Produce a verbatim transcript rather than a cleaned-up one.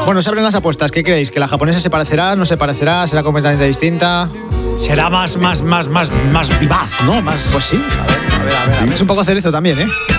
Bueno, se abren las apuestas. ¿Qué creéis? ¿Que la japonesa se parecerá, no se parecerá, será completamente distinta? Será más, más, más, más, más vivaz, ¿no? Más... Pues sí. A ver, a ver, a ver. Sí. Es un poco cerezo también, ¿eh?